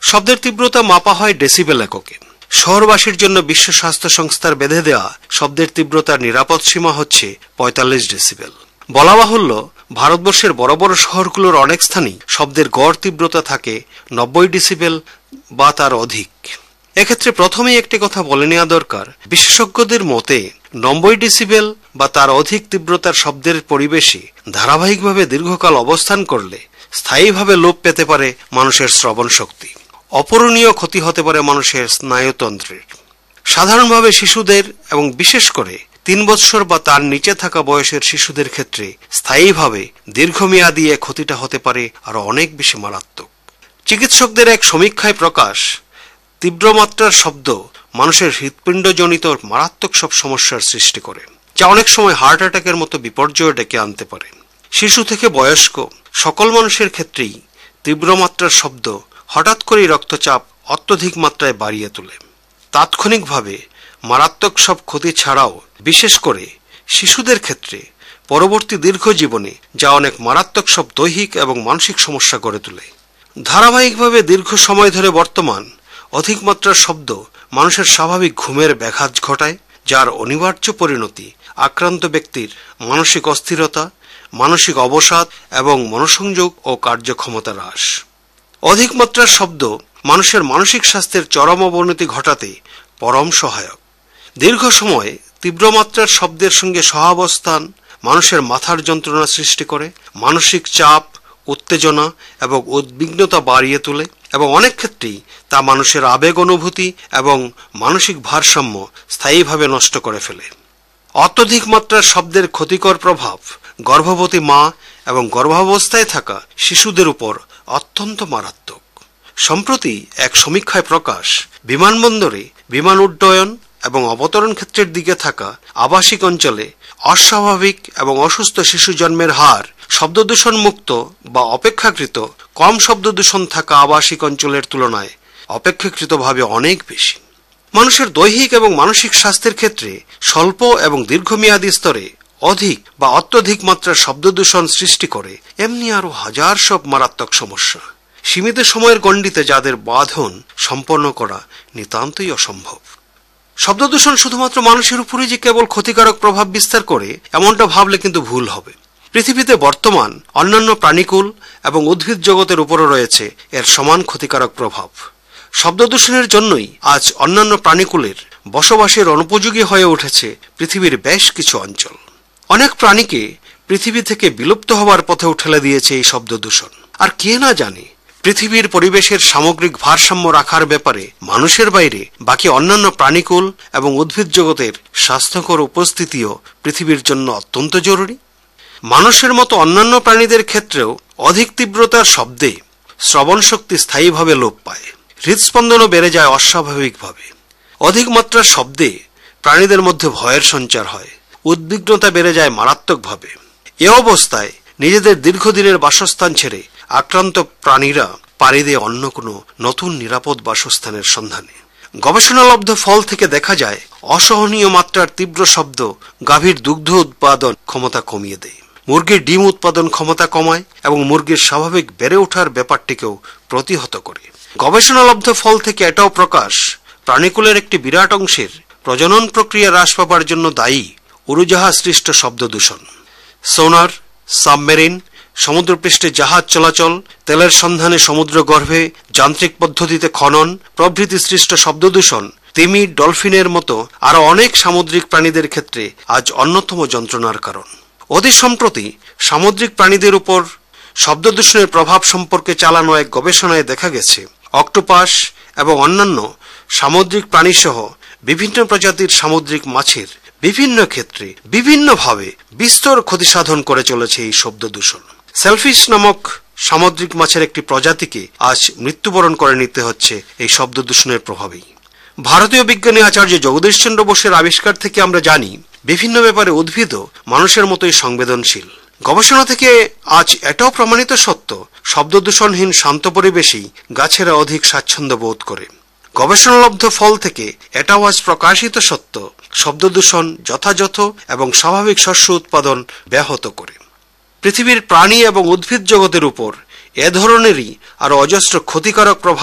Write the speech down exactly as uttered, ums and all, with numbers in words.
শব্দের তীব্রতা মাপা হয় ডেসিবেল এককে। শহরবাসীর জন্য বিশ্ব স্বাস্থ্য সংস্থার বেঁধে দেওয়া শব্দের তীব্রতার নিরাপদ সীমা হচ্ছে পঁয়তাল্লিশ ডেসিবেল। বলা বাহুল্য, ভারতবর্ষের বড় বড় শহরগুলোর অনেক স্থানেই শব্দের গড় তীব্রতা থাকে নব্বই ডেসিবেল বা তার অধিক। এক্ষেত্রে প্রথমেই একটি কথা বলে নেওয়া দরকার, বিশেষজ্ঞদের মতে নব্বই ডেসিবেল বা তার অধিক তীব্রতার শব্দের পরিবেশে ধারাবাহিকভাবে দীর্ঘকাল অবস্থান করলে স্থায়ীভাবে লোপ পেতে পারে মানুষের শ্রবণ শক্তি, অপূরণীয় ক্ষতি হতে পারে মানুষের স্নায়ুতন্ত্রের। সাধারণভাবে শিশুদের এবং বিশেষ করে তিন বৎসর বা তার নিচে থাকা বয়সের শিশুদের ক্ষেত্রে স্থায়ীভাবে দীর্ঘমেয়াদী এ ক্ষতিটা হতে পারে আরো অনেক বেশি মারাত্মক। চিকিৎসকদের এক সমীক্ষায় প্রকাশ, তীব্র মাত্রার শব্দ মানুষের হৃৎপিণ্ডজনিত মারাত্মক সব সমস্যার সৃষ্টি করে, যা অনেক সময় হার্ট অ্যাটাকের মতো বিপর্যয় ডেকে আনতে পারে। শিশু থেকে বয়স্ক সকল মানুষের ক্ষেত্রেই তীব্র মাত্রার শব্দ হঠাৎ করেই রক্তচাপ অত্যধিক মাত্রায় বাড়িয়ে তোলে। তাৎক্ষণিকভাবে মারাত্মক সব ক্ষতি ছাড়াও বিশেষ করে শিশুদের ক্ষেত্রে পরবর্তী দীর্ঘ জীবনে যা অনেক মারাত্মক সব দৈহিক এবং মানসিক সমস্যা গড়ে তোলে। ধারাবাহিকভাবে দীর্ঘ সময় ধরে বর্তমান অধিক মাত্রার শব্দ মানুষের স্বাভাবিক ঘুমের ব্যাঘাত ঘটায়, যার অনিবার্য পরিণতি আক্রান্ত ব্যক্তির মানসিক অস্থিরতা, মানসিক অবসাদ এবং মনোসংযোগ ও কার্যক্ষমতা হ্রাস। অধিক মাত্রার শব্দ মানুষের মানসিক স্বাস্থ্যের চরম অবনতি ঘটাতে পরম সহায়ক। দীর্ঘ সময় তীব্র মাত্রার শব্দের সঙ্গে সহাবস্থান মানুষের মাথার যন্ত্রণা সৃষ্টি করে, মানসিক চাপ, উত্তেজনা এবং উদ্বিগ্নতা বাড়িয়ে তোলে এবং অনেক ক্ষেত্রেই তা মানুষের আবেগ অনুভূতি এবং মানসিক ভারসাম্য স্থায়ীভাবে নষ্ট করে ফেলে। অত্যধিক মাত্রার শব্দের ক্ষতিকর প্রভাব গর্ভবতী মা এবং গর্ভাবস্থায় থাকা শিশুদের উপর অত্যন্ত মারাত্মক। সম্প্রতি এক সমীক্ষায় প্রকাশ, বিমানবন্দরে বিমান উড্ডয়ন এবং অবতরণ ক্ষেত্রের দিকে থাকা আবাসিক অঞ্চলে অস্বাভাবিক এবং অসুস্থ শিশু জন্মের হার শব্দদূষণ মুক্ত বা অপেক্ষাকৃত কম শব্দদূষণ থাকা আবাসিক অঞ্চলের তুলনায় অপেক্ষাকৃতভাবে অনেক বেশি। মানুষের দৈহিক এবং মানসিক স্বাস্থ্যের ক্ষেত্রে স্বল্প এবং দীর্ঘমেয়াদী স্তরে অধিক বা অত্যধিক মাত্রার শব্দদূষণ সৃষ্টি করে এমনি আরো হাজার সব মারাত্মক সমস্যা, সীমিত সময়ের গণ্ডিতে যাদের বাঁধন সম্পন্ন করা নিতান্তই অসম্ভব। শব্দদূষণ শুধুমাত্র মানুষের উপরে যে কেবল ক্ষতিকারক প্রভাব বিস্তার করে এমনটা ভাবলে কিন্তু ভুল হবে। পৃথিবীতে বর্তমান অন্যান্য প্রাণীকুল এবং উদ্ভিদ জগতের উপরও রয়েছে এর সমান ক্ষতিকারক প্রভাব। শব্দদূষণের জন্যই আজ অন্যান্য প্রাণীকুলের বসবাসের অনুপযোগী হয়ে উঠেছে পৃথিবীর বেশ কিছু অঞ্চল। অনেক প্রাণীকে পৃথিবী থেকে বিলুপ্ত হওয়ার পথেও ঠেলে দিয়েছে এই শব্দদূষণ। আর কে না জানে, পৃথিবীর পরিবেশের সামগ্রিক ভারসাম্য রাখার ব্যাপারে মানুষের বাইরে বাকি অন্যান্য প্রাণীকুল এবং উদ্ভিদ জগতের স্বাস্থ্যকর উপস্থিতিও পৃথিবীর জন্য অত্যন্ত জরুরি। মানুষের মতো অন্যান্য প্রাণীদের ক্ষেত্রেও অধিক তীব্রতার শব্দে শ্রবণ শক্তি স্থায়ীভাবে লোপ পায়, হৃদস্পন্দনও বেড়ে যায় অস্বাভাবিকভাবে। অধিক মাত্রার শব্দে প্রাণীদের মধ্যে ভয়ের সঞ্চার হয়, উদ্বিগ্নতা বেড়ে যায় মারাত্মকভাবে। এ অবস্থায় নিজেদের দীর্ঘদিনের বাসস্থান ছেড়ে আক্রান্ত প্রাণীরা পাড়ি দেয় অন্য কোনো নতুন নিরাপদ বাসস্থানের সন্ধানে। গবেষণালব্ধ ফল থেকে দেখা যায় অসহনীয় মাত্রার তীব্র শব্দ গাভীর দুগ্ধ উৎপাদন ক্ষমতা কমিয়ে দেয়, মুরগির ডিম উৎপাদন ক্ষমতা কমায় এবং মুরগির স্বাভাবিক বেড়ে ওঠার ব্যাপারটিকেও প্রতিহত করে। গবেষণালব্ধ ফল থেকে এটাও প্রকাশ, প্রাণীকুলের একটি বিরাট অংশের প্রজনন প্রক্রিয়া হ্রাস পাবার জন্য দায়ী উড়োজাহাজ সৃষ্ট শব্দ দূষণ। সোনার, সাবমেরিন, সমুদ্রপৃষ্ঠে জাহাজ চলাচল, তেলের সন্ধানে সমুদ্র গর্ভে যান্ত্রিক পদ্ধতিতে খনন প্রভৃতি সৃষ্ট শব্দদূষণ তিমি, ডলফিনের মতো আরো অনেক সামুদ্রিক প্রাণীদের ক্ষেত্রে আজ অন্যতম যন্ত্রণার কারণ। অতি সম্প্রতি সামুদ্রিক প্রাণীদের উপর শব্দদূষণের প্রভাব সম্পর্কে চালানো এক গবেষণায় দেখা গেছে অক্টোপাস এবং অন্যান্য সামুদ্রিক প্রাণীসহ বিভিন্ন প্রজাতির সামুদ্রিক মাছের বিভিন্ন ক্ষেত্রে বিভিন্নভাবে বিস্তর ক্ষতি সাধন করে চলেছে এই শব্দ দূষণ। সেলফিশ নামক সামুদ্রিক মাছের একটি প্রজাতিকে আজ মৃত্যুবরণ করে নিতে হচ্ছে এই শব্দ দূষণের প্রভাবেই। ভারতীয় বিজ্ঞানী আচার্য জগদীশচন্দ্র বোসের আবিষ্কার থেকে আমরা জানি বিভিন্ন ব্যাপারে উদ্ভিদও মানুষের মতোই সংবেদনশীল। গবেষণা থেকে আজ এটাও প্রমাণিত সত্য, শব্দ দূষণহীন শান্ত পরিবেশেই গাছেরা অধিক স্বাচ্ছন্দ্য বোধ করে। গবেষণালব্ধ ফল থেকে এটাও আজ প্রকাশিত সত্য, শব্দদূষণ যথাযথ এবং স্বাভাবিক শস্য উৎপাদন ব্যাহত করে। পৃথিবীর প্রাণী এবং উদ্ভিদ জগতের উপর এ ধরনেরই আরো অজস্র ক্ষতিকারক প্রভাব